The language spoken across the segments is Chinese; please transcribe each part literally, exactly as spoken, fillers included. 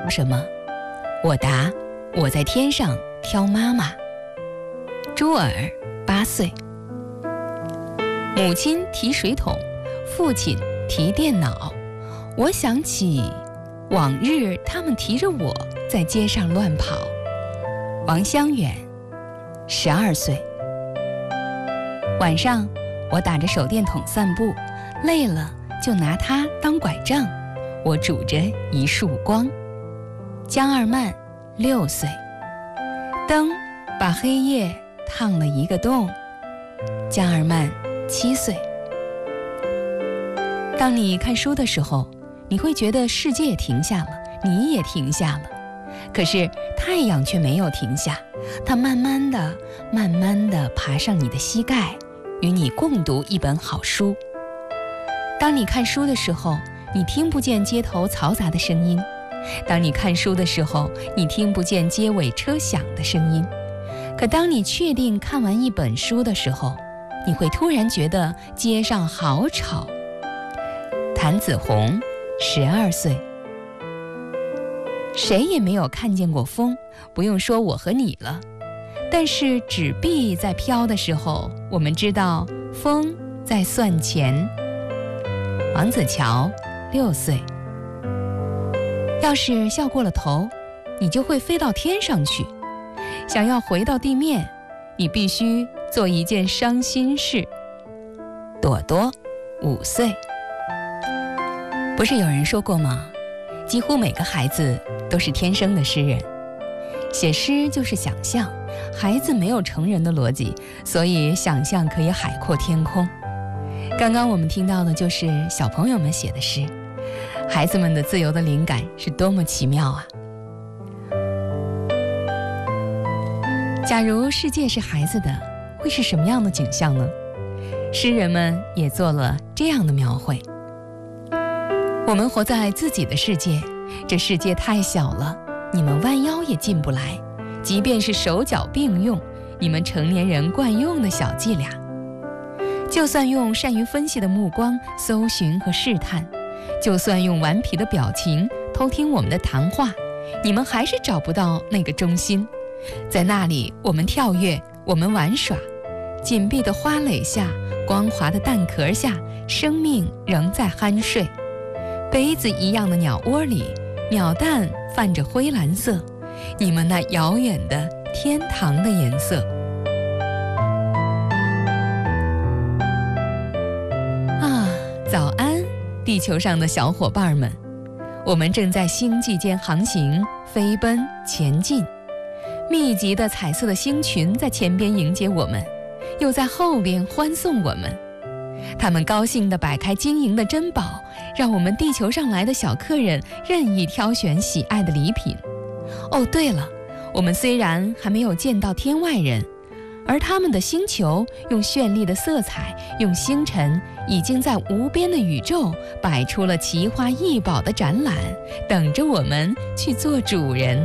什么？我答：我在天上挑妈妈。朱尔八岁。母亲提水桶，父亲提电脑。我想起往日他们提着我在街上乱跑。王香远十二岁。晚上我打着手电筒散步，累了就拿它当拐杖，我拄着一束光。江二曼六岁。灯把黑夜烫了一个洞。江二曼七岁。当你看书的时候，你会觉得世界停下了，你也停下了，可是太阳却没有停下，它慢慢的慢慢的爬上你的膝盖，与你共读一本好书。当你看书的时候，你听不见街头嘈杂的声音，当你看书的时候，你听不见街尾车响的声音。可当你确定看完一本书的时候，你会突然觉得街上好吵。谭子红十二岁。谁也没有看见过风，不用说我和你了。但是纸币在飘的时候，我们知道风在算钱。王子乔六岁。要是笑过了头，你就会飞到天上去。想要回到地面，你必须做一件伤心事。朵朵五岁。不是有人说过吗？几乎每个孩子都是天生的诗人。写诗就是想象，孩子没有成人的逻辑，所以想象可以海阔天空。刚刚我们听到的就是小朋友们写的诗，孩子们的自由的灵感是多么奇妙啊！假如世界是孩子的，会是什么样的景象呢？诗人们也做了这样的描绘。我们活在自己的世界，这世界太小了，你们弯腰也进不来，即便是手脚并用，你们成年人惯用的小伎俩。就算用善于分析的目光搜寻和试探，就算用顽皮的表情偷听我们的谈话，你们还是找不到那个中心。在那里，我们跳跃，我们玩耍，紧闭的花蕾下，光滑的蛋壳下，生命仍在酣睡。杯子一样的鸟窝里，鸟蛋泛着灰蓝色，你们那遥远的天堂的颜色。啊，早安，地球上的小伙伴们，我们正在星际间航行，飞奔前进。密集的彩色的星群在前边迎接我们，又在后边欢送我们。他们高兴地摆开晶莹的珍宝，让我们地球上来的小客人任意挑选喜爱的礼品。哦，对了，我们虽然还没有见到天外人，而他们的星球用绚丽的色彩，用星辰，已经在无边的宇宙摆出了奇花异宝的展览，等着我们去做主人。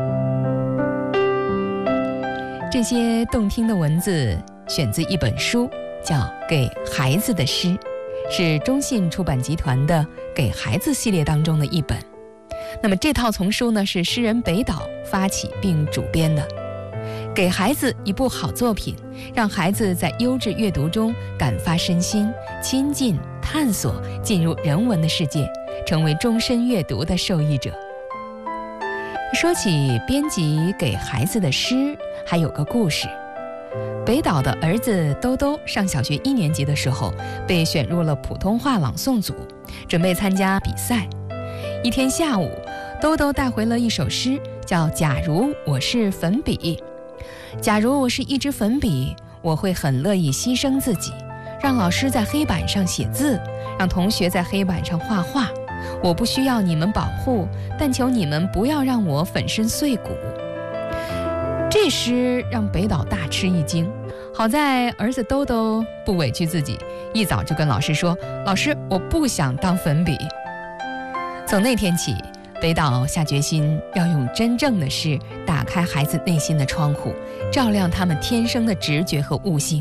这些动听的文字选自一本书，叫《给孩子的诗》，是中信出版集团的给孩子系列当中的一本。那么这套丛书呢，是诗人北岛发起并主编的，给孩子一部好作品，让孩子在优质阅读中感发身心，亲近探索，进入人文的世界，成为终身阅读的受益者。说起编辑给孩子的诗，还有个故事。北岛的儿子兜兜上小学一年级的时候，被选入了普通话朗诵组，准备参加比赛。一天下午，兜兜带回了一首诗，叫《假如我是粉笔》。假如我是一支粉笔，我会很乐意牺牲自己，让老师在黑板上写字，让同学在黑板上画画。我不需要你们保护，但求你们不要让我粉身碎骨。这诗让北岛大吃一惊，好在儿子兜兜不委屈自己，一早就跟老师说：“老师，我不想当粉笔。”从那天起，北岛下决心要用真正的诗打开孩子内心的窗户，照亮他们天生的直觉和悟性。